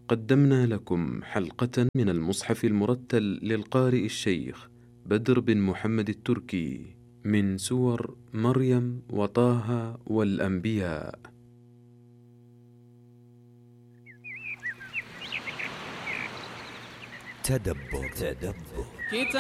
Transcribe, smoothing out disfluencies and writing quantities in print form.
قدمنا لكم حلقة من المصحف المرتل للقارئ الشيخ بدر بن محمد التركي من سور مريم وطه والأنبياء. تدبر